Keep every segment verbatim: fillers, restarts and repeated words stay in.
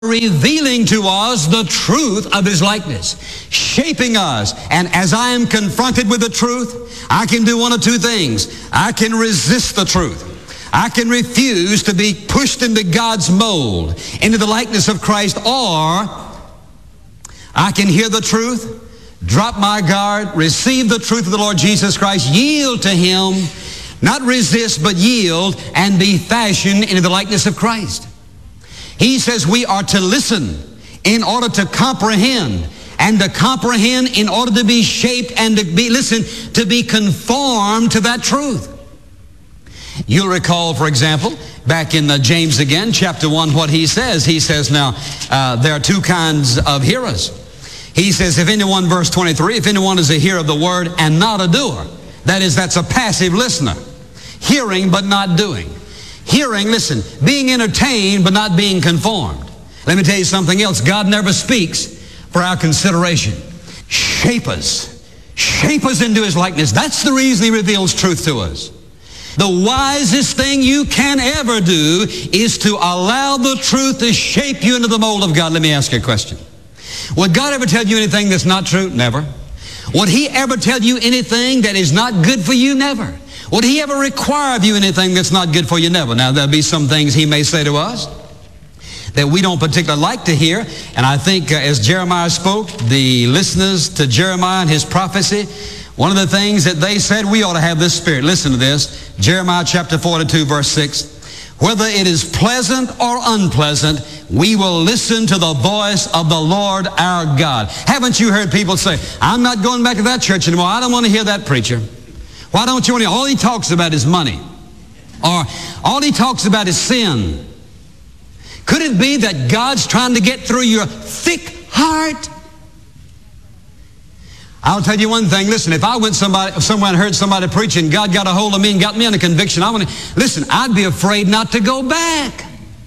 revealing to us the truth of His likeness, shaping us. And as I am confronted with the truth, I can do one of two things. I can resist the truth. I can refuse to be pushed into God's mold, into the likeness of Christ, or I can hear the truth, drop my guard, receive the truth of the Lord Jesus Christ, yield to Him, not resist, but yield, and be fashioned into the likeness of Christ. He says we are to listen in order to comprehend, and to comprehend in order to be shaped, and to be, listen, to be conformed to that truth. You'll recall, for example, back in uh, James again, chapter one, what he says. He says, now, uh, there are two kinds of hearers. He says, if anyone, verse twenty-three, if anyone is a hearer of the word and not a doer, that is, that's a passive listener. Hearing but not doing. Hearing, listen, being entertained but not being conformed. Let me tell you something else. God never speaks for our consideration. Shape us. Shape us into His likeness. That's the reason He reveals truth to us. The wisest thing you can ever do is to allow the truth to shape you into the mold of God. Let me ask you a question. Would God ever tell you anything that's not true? Never. Would He ever tell you anything that is not good for you? Never. Would He ever require of you anything that's not good for you? Never. Now, there'll be some things He may say to us that we don't particularly like to hear. And I think uh, as Jeremiah spoke, the listeners to Jeremiah and his prophecy, one of the things that they said, we ought to have this spirit. Listen to this. Jeremiah chapter forty-two, verse six. Whether it is pleasant or unpleasant, we will listen to the voice of the Lord our God. Haven't you heard people say, I'm not going back to that church anymore. I don't want to hear that preacher. Why don't you want to hear? All he talks about is money. Or all he talks about is sin. Could it be that God's trying to get through your thick heart? I'll tell you one thing. Listen, if I went somebody, somewhere and heard somebody preaching, God got a hold of me and got me under conviction, I want to, listen, I'd be afraid not to go back.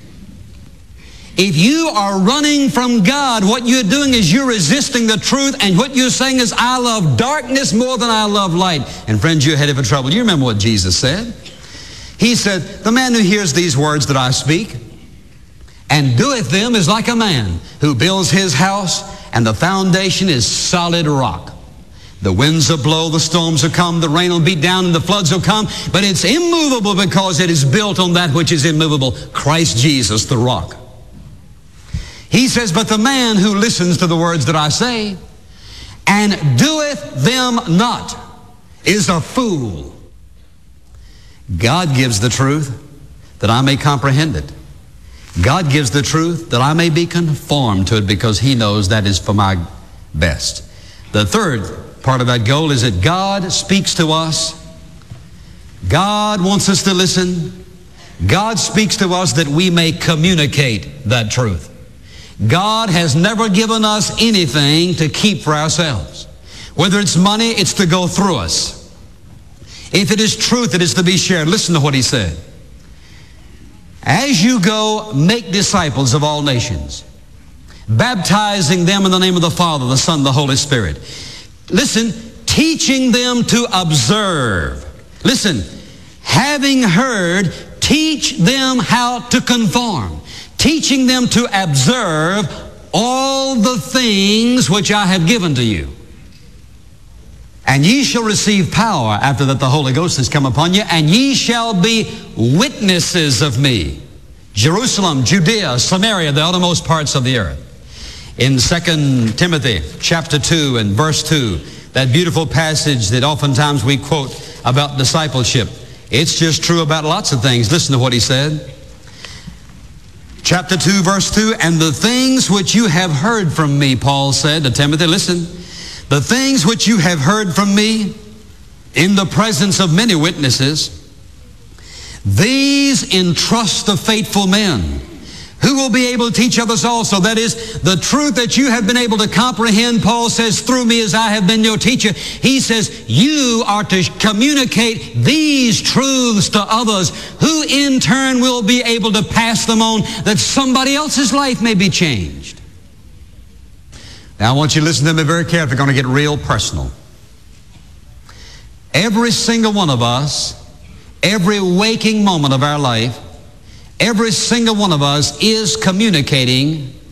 If you are running from God, what you're doing is you're resisting the truth, and what you're saying is, I love darkness more than I love light. And friends, you're headed for trouble. You remember what Jesus said? He said, the man who hears these words that I speak and doeth them is like a man who builds his house, and the foundation is solid rock. The winds will blow, the storms will come, the rain will beat down, and the floods will come, but it's immovable because it is built on that which is immovable, Christ Jesus, the rock. He says, but the man who listens to the words that I say and doeth them not is a fool. God gives the truth that I may comprehend it. God gives the truth that I may be conformed to it, because He knows that is for my best. The third part of that goal is that God speaks to us. God wants us to listen. God speaks to us that we may communicate that truth. God has never given us anything to keep for ourselves. Whether it's money, it's to go through us. If it is truth, it is to be shared. Listen to what He said. As you go, make disciples of all nations, baptizing them in the name of the Father, the Son, and the Holy Spirit. Listen, teaching them to observe. Listen, having heard, teach them how to conform. Teaching them to observe all the things which I have given to you. And ye shall receive power after that the Holy Ghost has come upon you, and ye shall be witnesses of me. Jerusalem, Judea, Samaria, the uttermost parts of the earth. In Second Timothy chapter two and verse two, that beautiful passage that oftentimes we quote about discipleship, it's just true about lots of things. Listen to what he said. Chapter two, verse two, and the things which you have heard from me, Paul said to Timothy, listen, the things which you have heard from me in the presence of many witnesses, these entrust to faithful men who will be able to teach others also. That is, the truth that you have been able to comprehend, Paul says, through me as I have been your teacher. He says, you are to communicate these truths to others, who in turn will be able to pass them on, that somebody else's life may be changed. Now I want you to listen to me very carefully. We're going to get real personal. Every single one of us, every waking moment of our life, every single one of us is communicating